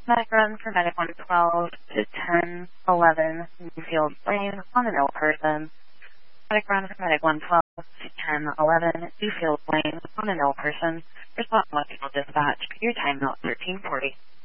Medic run for Medic 112 to 1011 Newfield Lane on an ill person. Medic run for Medic 112 to 1011 Newfield Lane on an ill person. Response electrical dispatch. Your time note 1340.